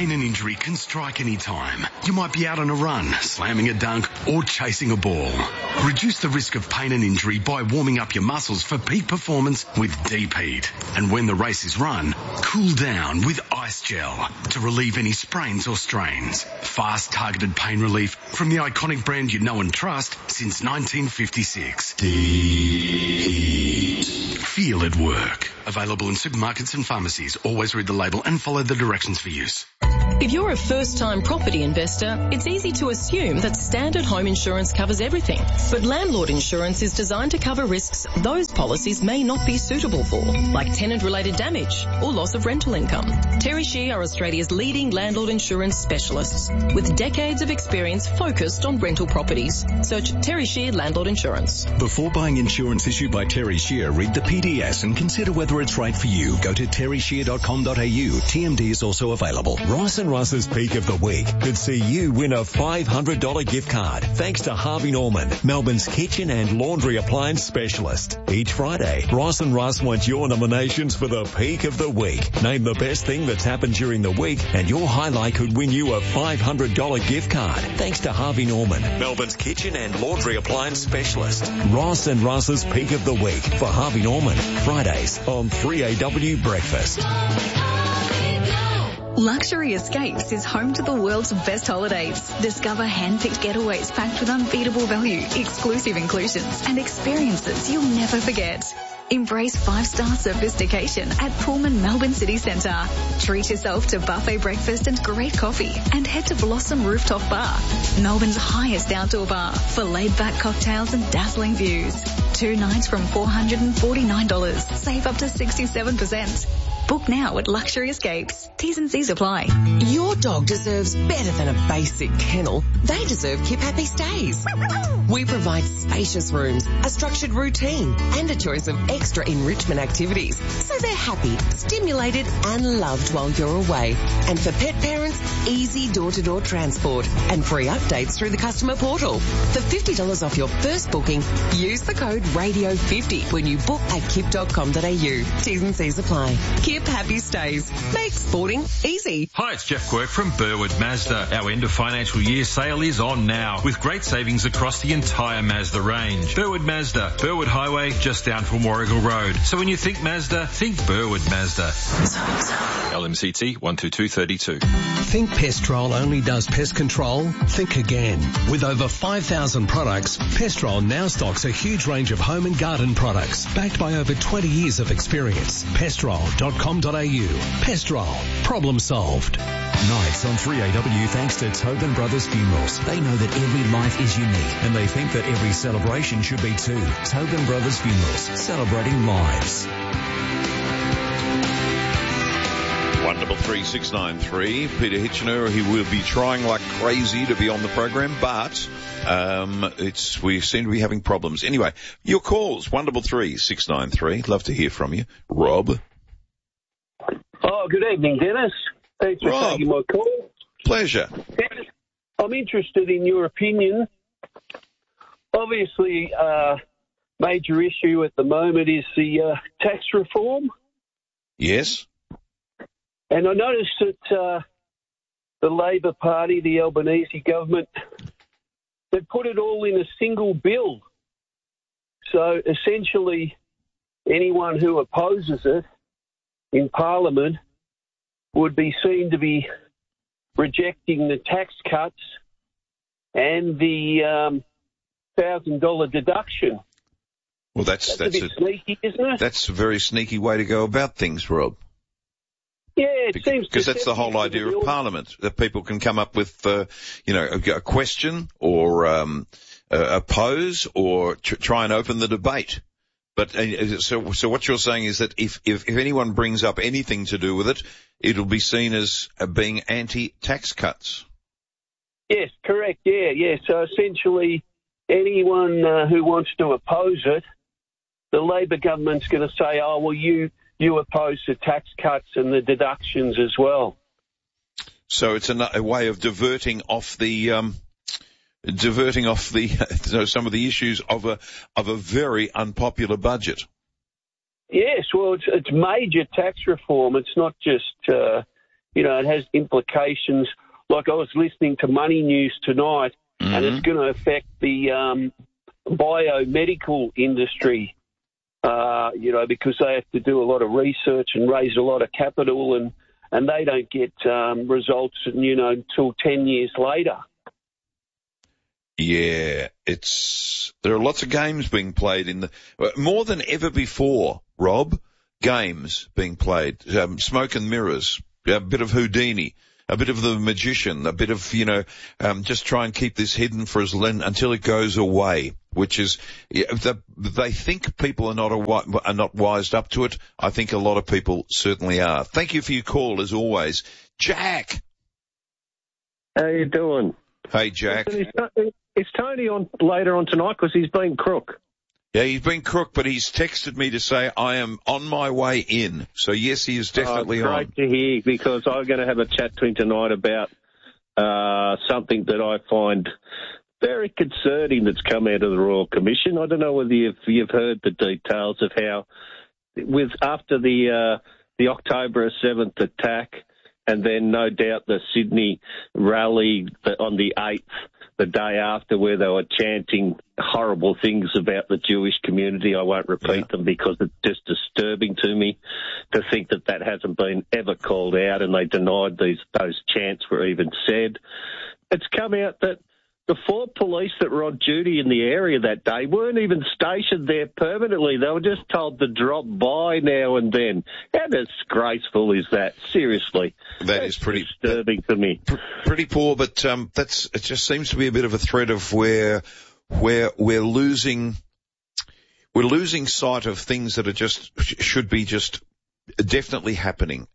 Pain and injury can strike any time. You might be out on a run, slamming a dunk, or chasing a ball. Reduce the risk of pain and injury by warming up your muscles for peak performance with Deep Heat. And when the race is run, cool down with Ice Gel to relieve any sprains or strains. Fast, targeted pain relief from the iconic brand you know and trust since 1956. Deep Heat. Feel it work. Available in supermarkets and pharmacies. Always read the label and follow the directions for use. If you're a first-time property investor, it's easy to assume that standard home insurance covers everything. But landlord insurance is designed to cover risks those policies may not be suitable for, like tenant-related damage or loss of rental income. Terry Shear are Australia's leading landlord insurance specialists with decades of experience focused on rental properties. Search Terry Shear Landlord Insurance. Before buying insurance issued by Terry Shear, read the PDS and consider whether it's right for you. Go to terryshear.com.au. TMD is also available. Ross and Russ's Peak of the Week could see you win a $500 gift card thanks to Harvey Norman, Melbourne's kitchen and laundry appliance specialist. Each Friday, Ross and Russ want your nominations for the Peak of the Week. Name the best thing that's happened during the week and your highlight could win you a $500 gift card thanks to Harvey Norman, Melbourne's kitchen and laundry appliance specialist. Ross and Russ's Peak of the Week for Harvey Norman, Fridays on 3AW Breakfast. Luxury Escapes is home to the world's best holidays. Discover hand-picked getaways packed with unbeatable value, exclusive inclusions, and experiences you'll never forget. Embrace 5-star sophistication at Pullman Melbourne City Centre. Treat yourself to buffet breakfast and great coffee, and head to Blossom Rooftop Bar, Melbourne's highest outdoor bar, for laid-back cocktails and dazzling views. 2 nights from $449. Save up to 67%. Book now at Luxury Escapes. T's and C's apply. Your dog deserves better than a basic kennel. They deserve Keep Happy Stays. We provide spacious rooms, a structured routine, and a choice of extra enrichment activities, so they're happy, stimulated, and loved while you're away. And for pet parents, easy door-to-door transport and free updates through the customer portal. For $50 off your first booking, use the code RADIO50 when you book at kip.com.au. T's and C's apply. Kip Happy Stays. Make sporting easy. Hi, it's Jeff Quirk from Burwood Mazda. Our end of financial year sale is on now with great savings across the entire Mazda range. Burwood Mazda, Burwood Highway, just down from Warrigal Road. So when you think Mazda, think Burwood Mazda. LMCT 12232. Think Pestrol only does pest control? Think again. With over 5,000 products, Pestrol now stocks a huge range of home and garden products backed by over 20 years of experience. Pestrol.com.au. Pestrol. Problem solved. Nights on 3AW thanks to Tobin Brothers Funerals. They know that every life is unique and they think that every celebration should be too. Tobin Brothers Funerals, celebrating lives. 133693. Peter Hitchener, he will be trying like crazy to be on the program, but we seem to be having problems. Anyway, your calls, 133693. Love to hear from you. Rob. Oh, good evening, Dennis. Thanks for taking my call. Pleasure. Dennis, I'm interested in your opinion. Obviously, major issue at the moment is the tax reform. Yes. And I noticed that the Labor Party, the Albanese government, they put it all in a single bill. So essentially, anyone who opposes it in Parliament would be seen to be rejecting the tax cuts and the $1,000 deduction. Well, that's a bit sneaky, isn't it? That's a very sneaky way to go about things, Rob. Yeah, it seems because that's the whole idea of Parliament, that people can come up with, a question or oppose or try and open the debate. But so what you're saying is that if anyone brings up anything to do with it, it'll be seen as being anti-tax cuts. Yes, correct. Yeah. So essentially, anyone who wants to oppose it, the Labor government's going to say, "Oh, well, you oppose the tax cuts and the deductions as well." So it's a way of diverting off the some of the issues of a very unpopular budget. Yes, well, it's major tax reform. It's not just you know, it has implications. Like I was listening to Money News tonight, and it's going to affect the biomedical industry, you know, because they have to do a lot of research and raise a lot of capital, and they don't get results, you know, until 10 years later. Yeah, there are lots of games being played more than ever before, Rob. Games being played, smoke and mirrors, a bit of Houdini, a bit of the magician, a bit of, you know, just try and keep this hidden for until it goes away, which is, they think people are not wised up to it. I think a lot of people certainly are. Thank you for your call, as always. Jack. How you doing? Hey, Jack. Is Tony on later on tonight? Because he's been crook. Yeah, he's been crook, but he's texted me to say I am on my way in. So, yes, he is definitely on. Great to hear, because I'm going to have a chat to him tonight about something that I find very concerning that's come out of the Royal Commission. I don't know whether you've heard the details of how, after the October 7th attack, and then no doubt the Sydney rally on the 8th, the day after, where they were chanting horrible things about the Jewish community. I won't repeat them because it's just disturbing to me to think that hasn't been ever called out, and they denied those chants were even said. It's come out that the 4 police that were on duty in the area that day weren't even stationed there permanently. They were just told to drop by now and then. How disgraceful is that? Seriously. That's pretty disturbing to me. Pretty poor, but it just seems to be a bit of a thread of where we're losing sight of things that should be just definitely happening.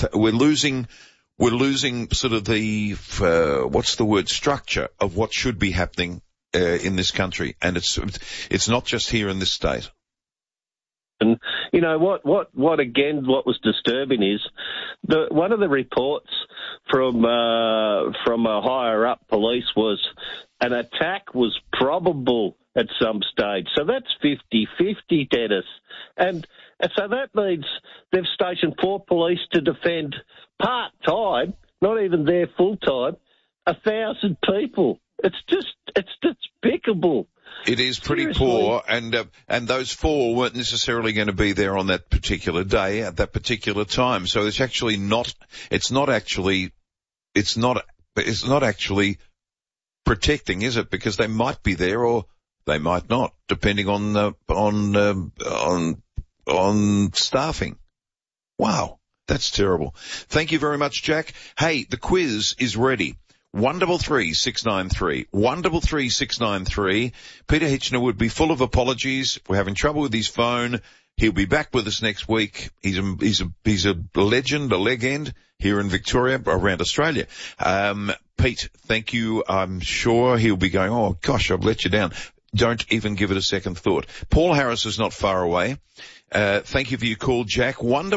We're losing sort of the structure of what should be happening in this country, and it's not just here in this state. And you know what was disturbing is one of the reports from a higher up police was an attack was probable at some stage. So that's 50-50, Dennis. And so that means they've stationed 4 police to defend part-time, not even there full-time, 1,000 people. It's despicable. It is pretty Seriously. poor, and those 4 weren't necessarily going to be there on that particular day at that particular time. So it's not actually protecting, is it? Because they might be there or they might not, depending on staffing. Wow, that's terrible. Thank you very much, Jack. Hey, the quiz is ready. 133-693. 133-693. Peter Hitchner would be full of apologies. We're having trouble with his phone. He'll be back with us next week. He's a legend, a leg end here in Victoria, around Australia. Pete, thank you. I'm sure he'll be going, oh gosh, I've let you down. Don't even give it a second thought. Paul Harris is not far away. Thank you for your call, Jack.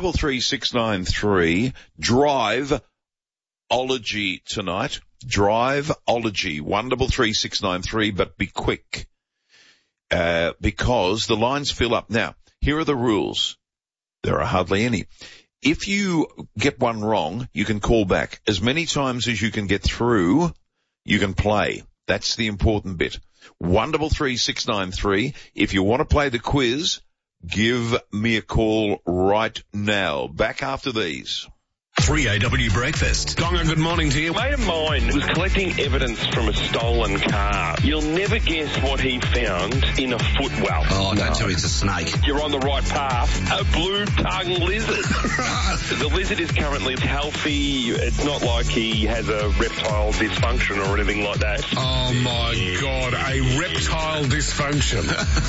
133-693. Drive-ology tonight. Drive-ology. 133-693, but be quick. Because the lines fill up. Now, here are the rules. There are hardly any. If you get one wrong, you can call back. As many times as you can get through, you can play. That's the important bit. 133-693. If you want to play the quiz, give me a call right now. Back after these. 3AW Breakfast. Gonga, good morning to you. A mate of mine was collecting evidence from a stolen car. You'll never guess what he found in a footwell. Oh, don't tell me it's a snake. You're on the right path. A blue-tongued lizard. The lizard is currently healthy. It's not like he has a reptile dysfunction or anything like that. Oh, my God, a reptile dysfunction.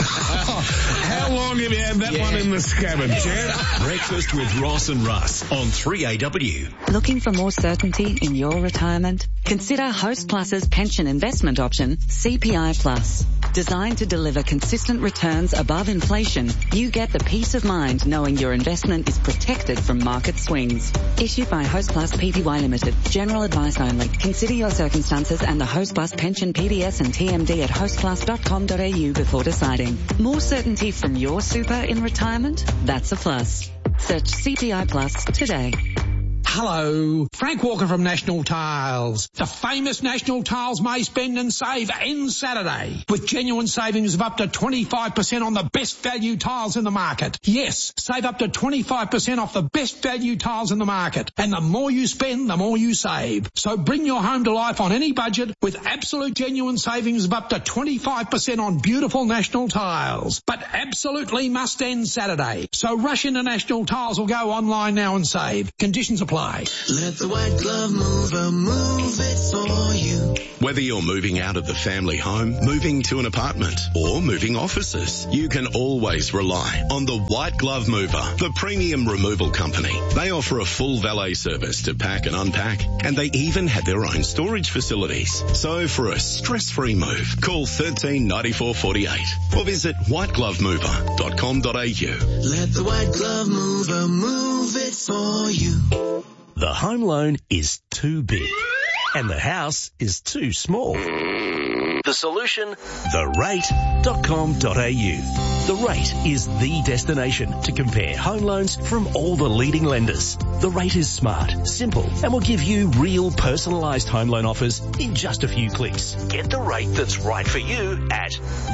How long have you had that one in the scabbard, Chad? Breakfast with Ross and Russ on 3AW. Looking for more certainty in your retirement? Consider Host Plus's pension investment option, CPI Plus. Designed to deliver consistent returns above inflation, you get the peace of mind knowing your investment is protected from market swings. Issued by Host Plus Pty Limited. General advice only. Consider your circumstances and the Host Plus pension PDS and TMD at hostplus.com.au before deciding. More certainty from your super in retirement? That's a plus. Search CPI Plus today. Hello, Frank Walker from National Tiles. The famous National Tiles May Spend and Save ends Saturday with genuine savings of up to 25% on the best value tiles in the market. Yes, save up to 25% off the best value tiles in the market. And the more you spend, the more you save. So bring your home to life on any budget with absolute genuine savings of up to 25% on beautiful National Tiles. But absolutely must end Saturday. So rush into National Tiles or go online now and save. Conditions apply. Let the White Glove Mover move it for you. Whether you're moving out of the family home, moving to an apartment, or moving offices, you can always rely on the White Glove Mover, the premium removal company. They offer a full valet service to pack and unpack, and they even have their own storage facilities. So for a stress-free move, call 13 94 48 or visit whiteglovemover.com.au. Let the White Glove Mover move it for you. The home loan is too big and the house is too small. The solution? therate.com.au. The Rate is the destination to compare home loans from all the leading lenders. The Rate is smart, simple, and will give you real personalised home loan offers in just a few clicks. Get the rate that's right for you at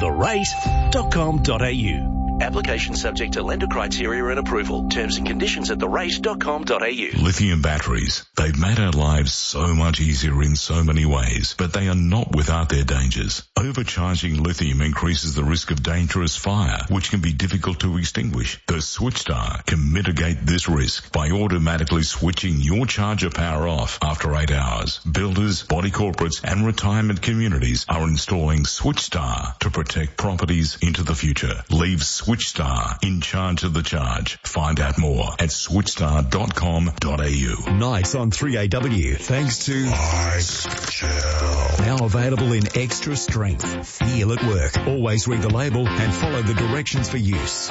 therate.com.au. Application subject to lender criteria and approval. Terms and conditions at therate.com.au. Lithium batteries. They've made our lives so much easier in so many ways, but they are not without their dangers. Overcharging lithium increases the risk of dangerous fire, which can be difficult to extinguish. The SwitchStar can mitigate this risk by automatically switching your charger power off after 8 hours. Builders, body corporates and retirement communities are installing SwitchStar to protect properties into the future. Leave SwitchStar in charge of the charge. Find out more at switchstar.com.au. Nights on 3AW, thanks to Ice Gel. Now available in extra strength. Feel at work. Always read the label and follow the directions for use.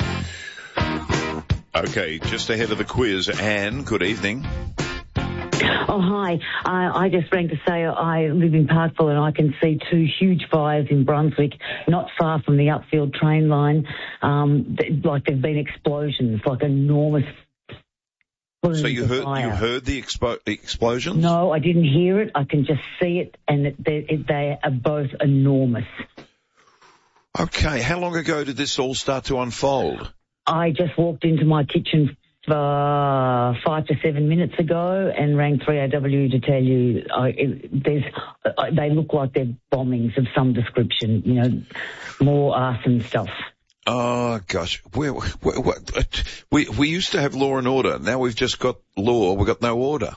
Okay, just ahead of the quiz, Anne, good evening. Oh, hi. I just rang to say I live in Parkville and I can see two huge fires in Brunswick, not far from the Upfield train line. Like there've been explosions, like enormous. So you heard the explosions? No, I didn't hear it. I can just see it, and they are both enormous. Okay, how long ago did this all start to unfold? I just walked into my kitchen 5 to 7 minutes ago and rang 3AW to tell you they look like they're bombings of some description, you know, more arson stuff. Oh, gosh. We used to have law and order. Now we've just got law. We've got no order.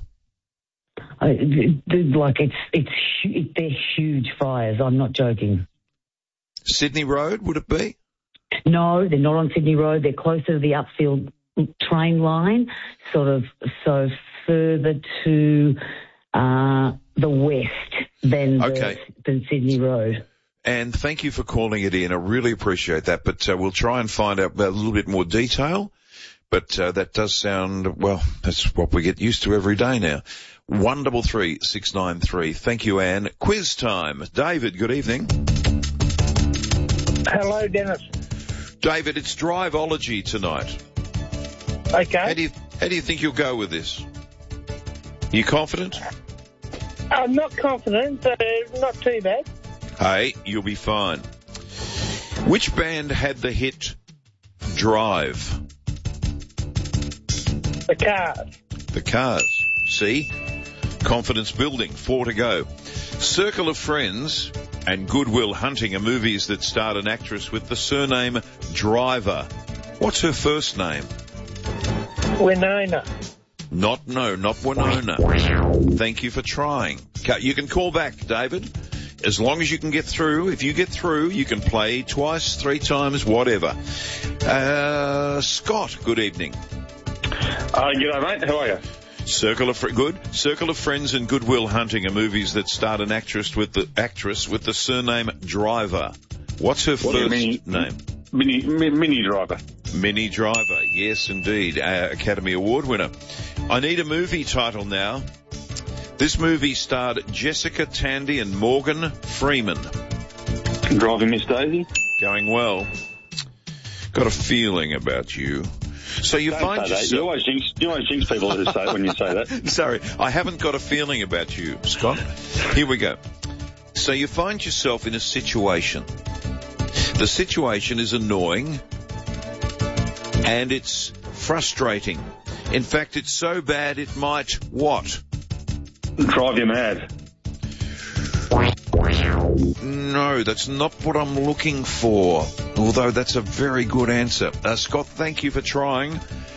Like they're huge fires. I'm not joking. Sydney Road, would it be? No, they're not on Sydney Road. They're closer to the Upfield train line, so further to the west than Sydney Road. And thank you for calling it in. I really appreciate that. But we'll try and find out a little bit more detail. But that does sound, well, that's what we get used to every day now. 133 693. Thank you, Anne. Quiz time. David, good evening. Hello, Dennis. David, it's Driveology tonight. Okay. How do you think you'll go with this? You confident? I'm not confident, but not too bad. Hey, you'll be fine. Which band had the hit Drive? The Cars. The Cars. See? Confidence building. 4 to go. Circle of Friends and Good Will Hunting are movies that starred an actress with the surname Driver. What's her first name? Winona. Not Winona. Thank you for trying. You can call back, David. As long as you can get through. If you get through, you can play twice, 3 times, whatever. Scott, good evening. G'day, mate. How are you? Circle of Friends and Good Will Hunting are movies that starred an actress with the surname Driver. What's her first name? Minnie Driver. Minnie Driver, yes indeed, Academy Award winner. I need a movie title now. This movie starred Jessica Tandy and Morgan Freeman. Driving Miss Daisy. Going well. Got a feeling about you. So you Don't find say that. yourself... You always jinx people who say when you say that. Sorry, I haven't got a feeling about you, Scott. Here we go. So you find yourself in a situation. The situation is annoying and it's frustrating. In fact, it's so bad it might what? Drive you mad. No, that's not what I'm looking for. Although that's a very good answer. Scott, thank you for trying.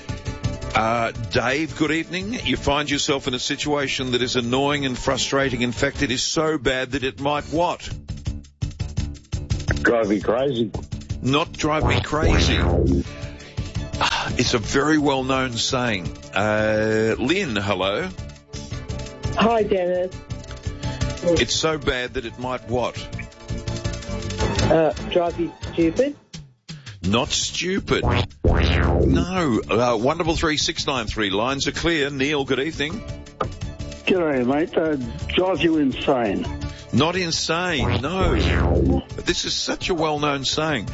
Dave, good evening. You find yourself in a situation that is annoying and frustrating. In fact, it is so bad that it might what? Drive me crazy. Not drive me crazy. It's a very well-known saying. Lynn, hello. Hi, Dennis. It's so bad that it might what? Drive you stupid. Not stupid. No. 133 lines are clear. Neil, good evening. G'day, mate. Drive you insane. Not insane, no. This is such a well-known saying.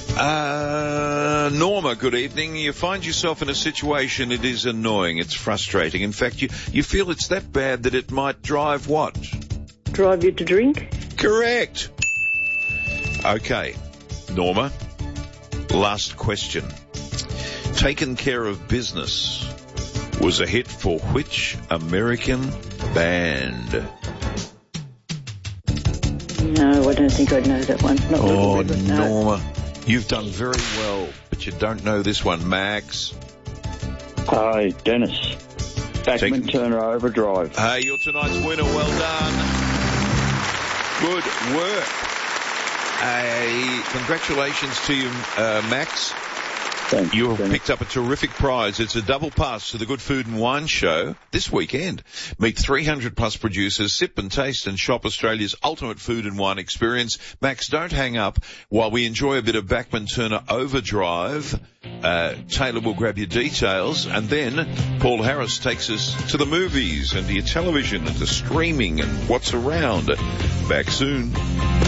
Norma, good evening. You find yourself in a situation, it is annoying, it's frustrating. In fact, you feel it's that bad that it might drive what? Drive you to drink. Correct. Okay, Norma, last question. Taken Care of Business was a hit for which American band? No, I don't think I'd know that one. Not Oh, really, no. Norma, you've done very well, but you don't know this one. Max? Hi, Dennis. Backman Turner Overdrive. Hey, you're tonight's winner. Well done. Good work. Congratulations to you, Max. Thanks. You have picked up a terrific prize. It's a double pass to the Good Food and Wine Show this weekend. Meet 300 plus producers, sip and taste and shop Australia's ultimate food and wine experience. Max, don't hang up while we enjoy a bit of Backman Turner Overdrive. Taylor will grab your details, and then Paul Harris takes us to the movies and to your television and to streaming and what's around. Back soon.